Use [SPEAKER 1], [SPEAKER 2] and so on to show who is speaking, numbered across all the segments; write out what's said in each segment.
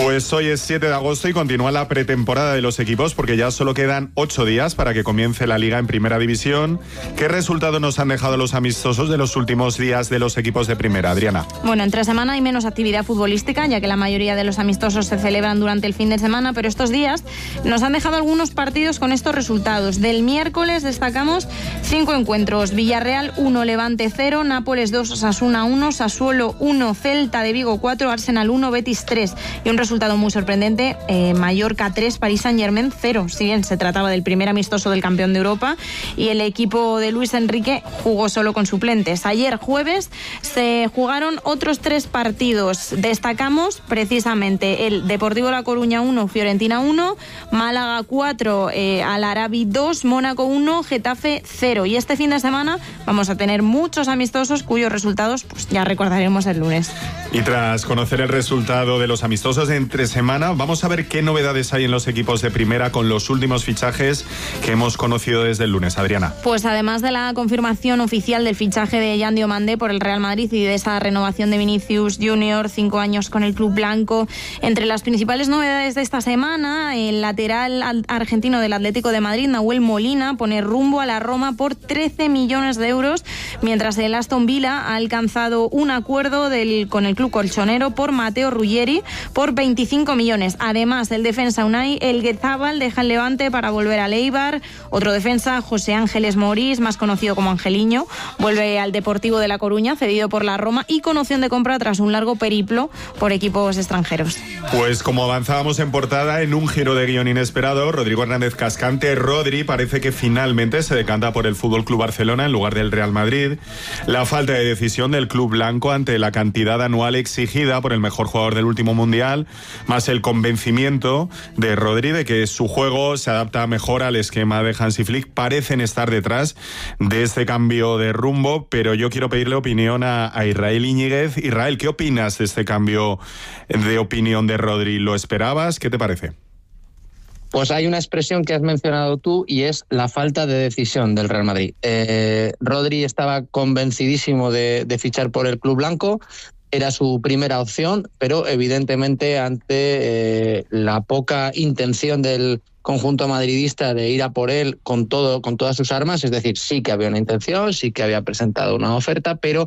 [SPEAKER 1] Pues hoy es 7 de agosto y continúa la pretemporada de los equipos porque ya solo quedan 8 días para que comience la Liga en Primera División. ¿Qué resultado nos han dejado los amistosos de los últimos días de los equipos de Primera, Adriana?
[SPEAKER 2] Bueno, entre semana hay menos actividad futbolística, ya que la mayoría de los amistosos se celebran durante el fin de semana, pero estos días nos han dejado algunos partidos con estos resultados. Del miércoles destacamos 5 encuentros: Villarreal 1, Levante 0, Nápoles 2, Osasuna 1, Sassuolo 1, Celta de Vigo 4, Arsenal 1, Betis 3. Y un resultado muy sorprendente, Mallorca 3, Paris Saint-Germain 0. Si bien se trataba del primer amistoso del campeón de Europa, y el equipo de Luis Enrique jugó solo con suplentes. Ayer jueves se jugaron otros 3 partidos. Destacamos precisamente el Deportivo La Coruña 1, Fiorentina 1, Málaga 4, Al-Arabi 2, Mónaco 1, Getafe 0. Y este fin de semana vamos a tener muchos amistosos cuyos resultados pues ya recordaremos el lunes.
[SPEAKER 1] Y tras conocer el resultado de los amistosos de entre semana, vamos a ver qué novedades hay en los equipos de Primera con los últimos fichajes que hemos conocido desde el lunes. Adriana.
[SPEAKER 2] Pues además de la confirmación oficial del fichaje de Yan Diomandé por el Real Madrid y de esa renovación de Vinicius Junior, 5 años con el club blanco, entre las principales novedades de esta semana, el lateral argentino del Atlético de Madrid, Nahuel Molina, pone rumbo a la Roma por 13 millones de euros, mientras el Aston Villa ha alcanzado un acuerdo con el club colchonero por Mateo Ruggeri por 25 millones. Además, el defensa Unai Elguezábal deja el Levante para volver al Eibar. Otro defensa, José Ángeles Morís, más conocido como Angeliño, vuelve al Deportivo de La Coruña, cedido por la Roma y con opción de compra tras un largo periplo por equipos extranjeros.
[SPEAKER 1] Pues como avanzábamos en portada, en un giro de guión inesperado, Rodrigo Hernández Cascante, Rodri, parece que finalmente se decanta por el FC Barcelona en lugar del Real Madrid. La falta de decisión del club blanco ante la cantidad anual exigida por el mejor jugador del último mundial, más el convencimiento de Rodri de que su juego se adapta mejor al esquema de Hansi Flick, parecen estar detrás de este cambio de rumbo, pero yo quiero pedirle opinión a Israel Íñiguez. Israel, ¿qué opinas de este cambio de opinión de Rodri? ¿Lo esperabas? ¿Qué te parece?
[SPEAKER 3] Pues hay una expresión que has mencionado tú y es la falta de decisión del Real Madrid. Rodri estaba convencidísimo de fichar por el club blanco. Era su primera opción, pero evidentemente ante la poca intención del conjunto madridista de ir a por él con todas sus armas, es decir, sí que había una intención, sí que había presentado una oferta, pero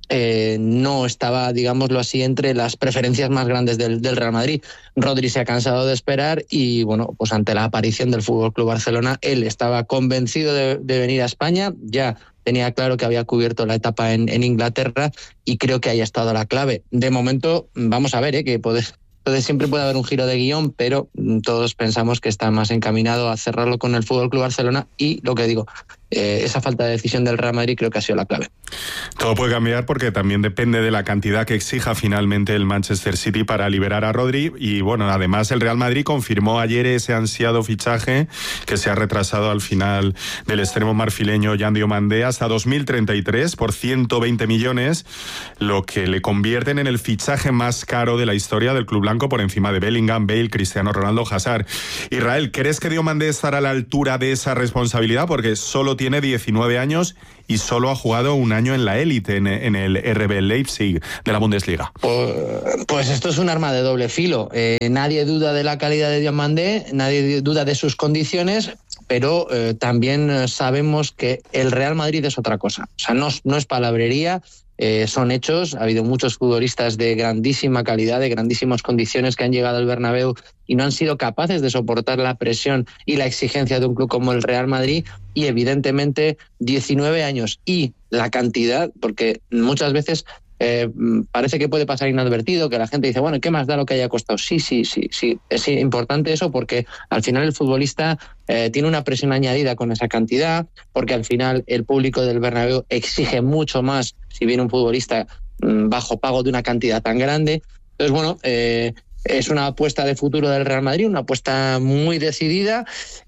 [SPEAKER 3] no estaba, digámoslo así, entre las preferencias más grandes del Real Madrid. Rodri se ha cansado de esperar y, bueno, pues ante la aparición del FC Barcelona, él estaba convencido de venir a España, ya tenía claro que había cubierto la etapa en Inglaterra y creo que ahí ha estado la clave. De momento, vamos a ver, que siempre puede haber un giro de guión, pero todos pensamos que está más encaminado a cerrarlo con el FC Barcelona y, lo que digo, esa falta de decisión del Real Madrid creo que ha sido la clave.
[SPEAKER 1] Todo puede cambiar porque también depende de la cantidad que exija finalmente el Manchester City para liberar a Rodri. Y bueno, además el Real Madrid confirmó ayer ese ansiado fichaje que se ha retrasado al final del extremo marfileño Yan Diomandé hasta 2033 por 120 millones, lo que le convierten en el fichaje más caro de la historia del club blanco, por encima de Bellingham, Bale, Cristiano Ronaldo, Hazard. Israel, ¿crees que Diomandé estará a la altura de esa responsabilidad? Porque solo tiene 19 años y solo ha jugado un año en la élite, en el RB Leipzig de la Bundesliga.
[SPEAKER 3] Pues esto es un arma de doble filo. Nadie duda de la calidad de Diomandé, nadie duda de sus condiciones, pero también sabemos que el Real Madrid es otra cosa. O sea, no es palabrería. Son hechos. Ha habido muchos futbolistas de grandísima calidad, de grandísimas condiciones que han llegado al Bernabéu y no han sido capaces de soportar la presión y la exigencia de un club como el Real Madrid, y evidentemente 19 años y la cantidad, porque muchas veces parece que puede pasar inadvertido, que la gente dice, bueno, ¿qué más da lo que haya costado? Sí, es importante eso, porque al final el futbolista tiene una presión añadida con esa cantidad, porque al final el público del Bernabéu exige mucho más si viene un futbolista bajo pago de una cantidad tan grande. Entonces, bueno, es una apuesta de futuro del Real Madrid, una apuesta muy decidida.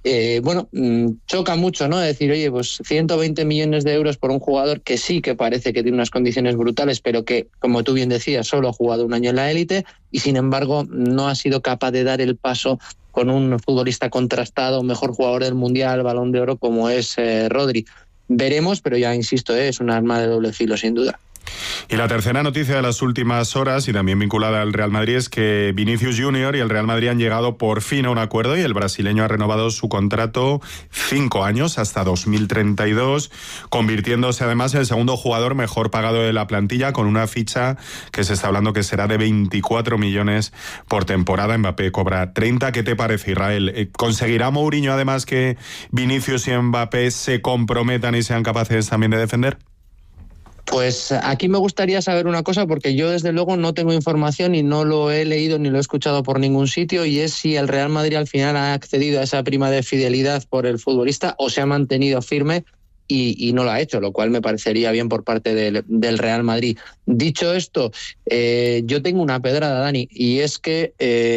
[SPEAKER 3] Choca mucho, ¿no? Decir, oye, pues 120 millones de euros por un jugador que sí que parece que tiene unas condiciones brutales, pero que, como tú bien decías, solo ha jugado un año en la élite y, sin embargo, no ha sido capaz de dar el paso con un futbolista contrastado, mejor jugador del Mundial, Balón de Oro, como es Rodri. Veremos, pero ya insisto, es un arma de doble filo, sin duda.
[SPEAKER 1] Y la tercera noticia de las últimas horas, y también vinculada al Real Madrid, es que Vinicius Junior y el Real Madrid han llegado por fin a un acuerdo y el brasileño ha renovado su contrato 5 años hasta 2032, convirtiéndose además en el segundo jugador mejor pagado de la plantilla, con una ficha que se está hablando que será de 24 millones por temporada. Mbappé cobra 30. ¿Qué te parece, Israel? ¿Conseguirá Mourinho además que Vinicius y Mbappé se comprometan y sean capaces también de defender?
[SPEAKER 3] Pues aquí me gustaría saber una cosa, porque yo desde luego no tengo información y no lo he leído ni lo he escuchado por ningún sitio, y es si el Real Madrid al final ha accedido a esa prima de fidelidad por el futbolista o se ha mantenido firme y no lo ha hecho, lo cual me parecería bien por parte del Real Madrid. Dicho esto, yo tengo una pedrada, Dani, y es que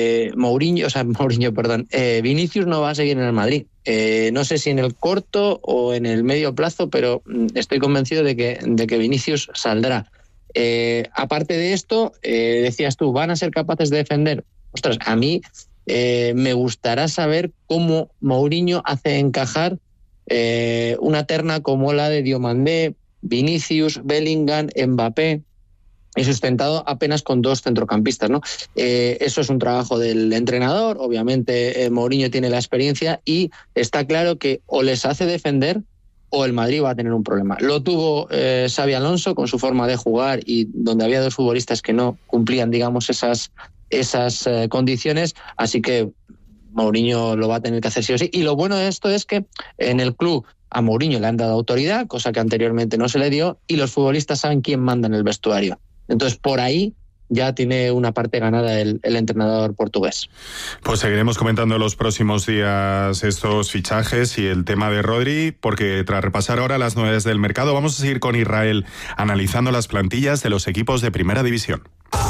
[SPEAKER 3] Vinicius no va a seguir en el Madrid. No sé si en el corto o en el medio plazo, pero estoy convencido de que Vinicius saldrá. Aparte de esto, decías tú, ¿van a ser capaces de defender? Ostras, a mí me gustará saber cómo Mourinho hace encajar una terna como la de Diomandé, Vinicius, Bellingham, Mbappé, y sustentado apenas con 2 centrocampistas, ¿no? Eso es un trabajo del entrenador. Obviamente Mourinho tiene la experiencia y está claro que o les hace defender o el Madrid va a tener un problema. Lo tuvo Xabi Alonso con su forma de jugar, y donde había 2 futbolistas que no cumplían, digamos, esas condiciones, así que Mourinho lo va a tener que hacer sí o sí. Y lo bueno de esto es que en el club a Mourinho le han dado autoridad, cosa que anteriormente no se le dio, y los futbolistas saben quién manda en el vestuario. Entonces, por ahí ya tiene una parte ganada el entrenador portugués.
[SPEAKER 1] Pues seguiremos comentando los próximos días estos fichajes y el tema de Rodri, porque tras repasar ahora las novedades del mercado, vamos a seguir con Israel analizando las plantillas de los equipos de Primera División.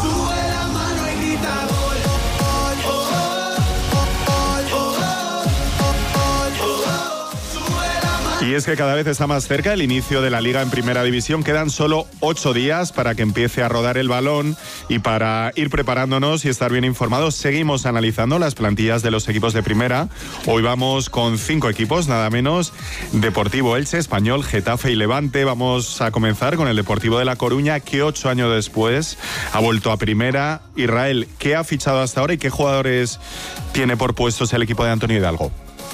[SPEAKER 1] Y es que cada vez está más cerca el inicio de la Liga en Primera División. Quedan solo 8 días para que empiece a rodar el balón, y para ir preparándonos y estar bien informados, seguimos analizando las plantillas de los equipos de Primera. Hoy vamos con 5 equipos, nada menos: Deportivo Elche, Español, Getafe y Levante. Vamos a comenzar con el Deportivo de La Coruña, que 8 años después ha vuelto a Primera. Israel, ¿qué ha fichado hasta ahora y qué jugadores tiene por puestos el equipo de Antonio Hidalgo?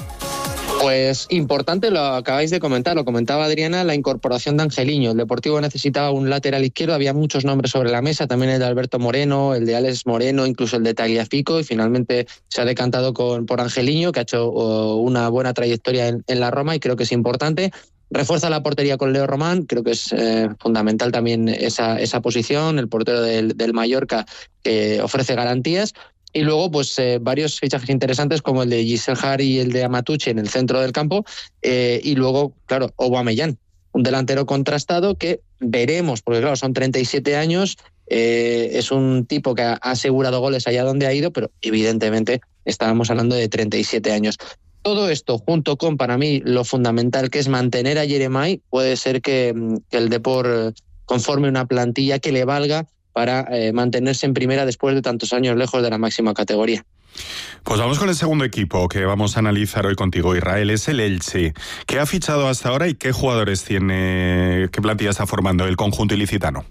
[SPEAKER 3] Pues importante, lo acabáis de comentar, lo comentaba Adriana, la incorporación de Angeliño. El Deportivo necesitaba un lateral izquierdo, había muchos nombres sobre la mesa, también el de Alberto Moreno, el de Alex Moreno, incluso el de Tagliafico, y finalmente se ha decantado por Angeliño, que ha hecho una buena trayectoria en la Roma, y creo que es importante. Refuerza la portería con Leo Román, creo que es fundamental también esa posición, el portero del Mallorca, que ofrece garantías. Y luego, pues varios fichajes interesantes como el de Giselle Harry y el de Amatucci en el centro del campo. Y luego, claro, Aubameyang, un delantero contrastado que veremos, porque claro, son 37 años, es un tipo que ha asegurado goles allá donde ha ido, pero evidentemente estábamos hablando de 37 años. Todo esto, junto con, para mí, lo fundamental que es mantener a Yeremay, puede ser que el Depor conforme una plantilla que le valga para mantenerse en Primera después de tantos años lejos de la máxima categoría.
[SPEAKER 1] Pues vamos con el segundo equipo que vamos a analizar hoy contigo, Israel. Es el Elche. ¿Qué ha fichado hasta ahora y qué jugadores tiene, qué plantilla está formando el conjunto ilicitano?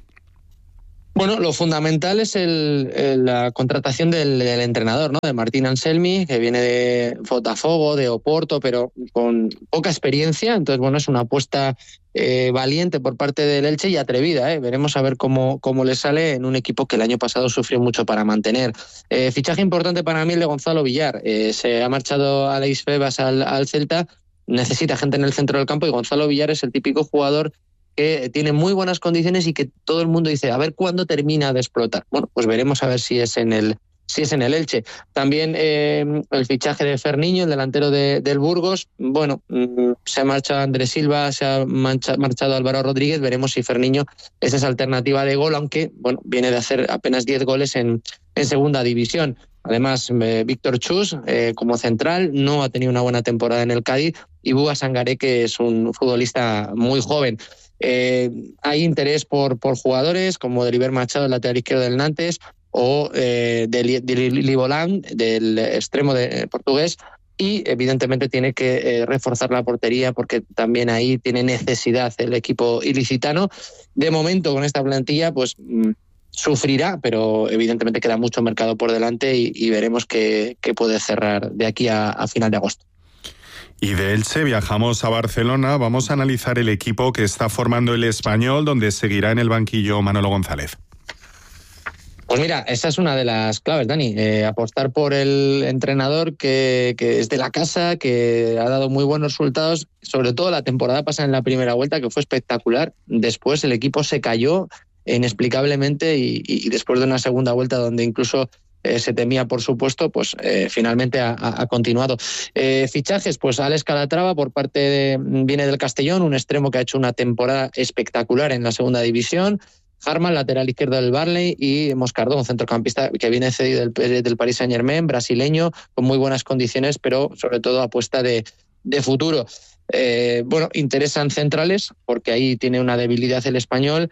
[SPEAKER 3] Bueno, lo fundamental es la contratación del entrenador, ¿no? De Martín Anselmi, que viene de Botafogo, de Oporto, pero con poca experiencia. Entonces, bueno, es una apuesta valiente por parte del Elche y atrevida, ¿eh? Veremos a ver cómo le sale en un equipo que el año pasado sufrió mucho para mantener. Fichaje importante para mí el de Gonzalo Villar. Se ha marchado Alex Febas al Celta, necesita gente en el centro del campo, y Gonzalo Villar es el típico jugador que tiene muy buenas condiciones y que todo el mundo dice, a ver cuándo termina de explotar. Bueno, pues veremos a ver si es en el Elche. También el fichaje de Ferniño, el delantero del Burgos. Bueno, se ha marchado Andrés Silva, se ha marchado Álvaro Rodríguez. Veremos si Ferniño es esa alternativa de gol, aunque bueno, viene de hacer apenas 10 goles en segunda división. Además, Víctor Chus, como central, no ha tenido una buena temporada en el Cádiz, y Buba Sangaré, que es un futbolista muy joven. Hay interés por jugadores como Deliber Machado, el lateral izquierdo del Nantes, o de Libolán, del extremo portugués, y evidentemente tiene que reforzar la portería porque también ahí tiene necesidad el equipo ilicitano. De momento con esta plantilla pues sufrirá, pero evidentemente queda mucho mercado por delante y veremos qué puede cerrar de aquí a final de agosto.
[SPEAKER 1] Y de Elche viajamos a Barcelona. Vamos a analizar el equipo que está formando el Español, donde seguirá en el banquillo Manolo González.
[SPEAKER 3] Pues mira, esa es una de las claves, Dani. Apostar por el entrenador que es de la casa, que ha dado muy buenos resultados, sobre todo la temporada pasada en la primera vuelta, que fue espectacular. Después el equipo se cayó inexplicablemente y después de una segunda vuelta donde incluso se temía, por supuesto, pues finalmente ha continuado. Fichajes, pues Alex Calatrava viene del Castellón, un extremo que ha hecho una temporada espectacular en la segunda división. Harman, lateral izquierdo del Burnley, y Moscardó, un centrocampista que viene cedido del Paris Saint-Germain, brasileño, con muy buenas condiciones, pero sobre todo apuesta de futuro. Interesan centrales, porque ahí tiene una debilidad el Español.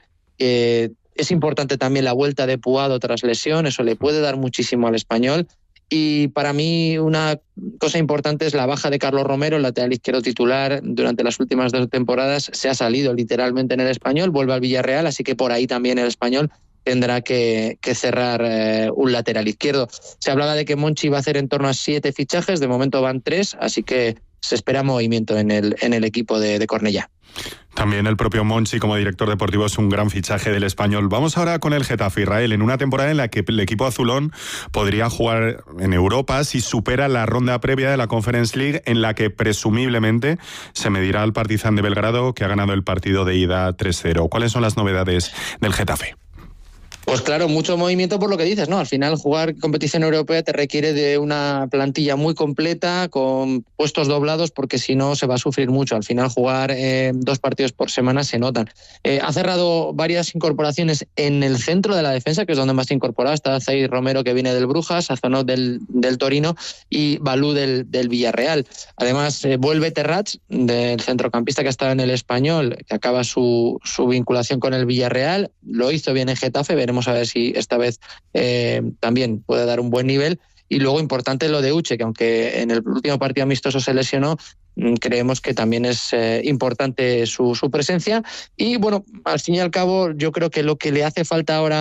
[SPEAKER 3] Es importante también la vuelta de Puado tras lesión, eso le puede dar muchísimo al Español. Y para mí una cosa importante es la baja de Carlos Romero, el lateral izquierdo titular durante las últimas 2 temporadas. Se ha salido literalmente en el Español, vuelve al Villarreal, así que por ahí también el Español tendrá que cerrar un lateral izquierdo. Se hablaba de que Monchi iba a hacer en torno a 7 fichajes, de momento van 3, así que se espera movimiento en el equipo de Cornellá.
[SPEAKER 1] También el propio Monchi como director deportivo es un gran fichaje del Español. Vamos ahora con el Getafe, Israel, en una temporada en la que el equipo azulón podría jugar en Europa si supera la ronda previa de la Conference League, en la que presumiblemente se medirá al Partizan de Belgrado, que ha ganado el partido de ida 3-0. ¿Cuáles son las novedades del Getafe?
[SPEAKER 3] Pues claro, mucho movimiento por lo que dices, ¿no? Al final jugar competición europea te requiere de una plantilla muy completa, con puestos doblados, porque si no se va a sufrir mucho. Al final jugar 2 partidos por semana se notan. Ha cerrado varias incorporaciones en el centro de la defensa, que es donde más se ha incorporado. Está Zaid Romero, que viene del Brujas, Azonot del Torino y Balú del Villarreal. Además, vuelve Terrats, del centrocampista que ha estado en el Español, que acaba su vinculación con el Villarreal. Lo hizo bien en Getafe, veremos a ver si esta vez también puede dar un buen nivel. Y luego importante lo de Uche, que aunque en el último partido amistoso se lesionó, creemos que también es importante su presencia. Y bueno, al fin y al cabo, yo creo que lo que le hace falta ahora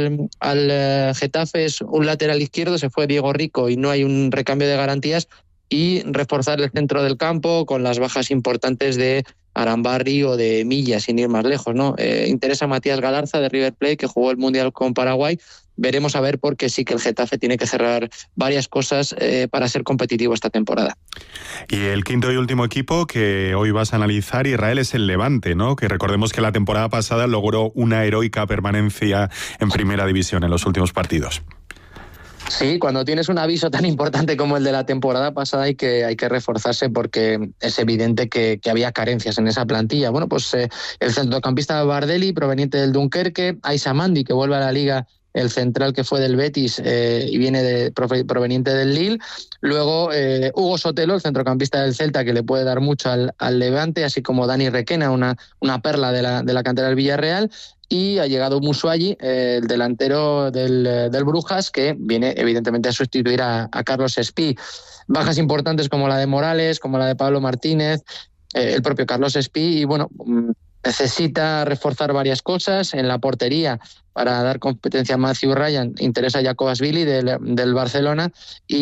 [SPEAKER 3] al Getafe es un lateral izquierdo. Se fue Diego Rico y no hay un recambio de garantías, y reforzar el centro del campo con las bajas importantes de Arambarri o de Milla, sin ir más lejos, ¿no? Interesa Matías Galarza, de River Plate, que jugó el Mundial con Paraguay. Veremos a ver, porque sí que el Getafe tiene que cerrar varias cosas para ser competitivo esta temporada.
[SPEAKER 1] Y el quinto y último equipo que hoy vas a analizar, Israel, es el Levante, ¿no? Que recordemos que la temporada pasada logró una heroica permanencia en Primera División en los últimos partidos.
[SPEAKER 3] Sí, cuando tienes un aviso tan importante como el de la temporada pasada hay que reforzarse, porque es evidente que había carencias en esa plantilla. Bueno, pues el centrocampista Bardelli, proveniente del Dunkerque, Aissa Mandi, que vuelve a la Liga, el central que fue del Betis y viene proveniente del Lille. Luego Hugo Sotelo, el centrocampista del Celta, que le puede dar mucho al Levante, así como Dani Requena, una perla de la cantera del Villarreal. Y ha llegado Musuagi, el delantero del Brujas, que viene evidentemente a sustituir a Carlos Espí. Bajas importantes como la de Morales, como la de Pablo Martínez, el propio Carlos Espí, y bueno, necesita reforzar varias cosas en la portería para dar competencia a Matthew Ryan. Interesa a Jacobasvili del Barcelona, y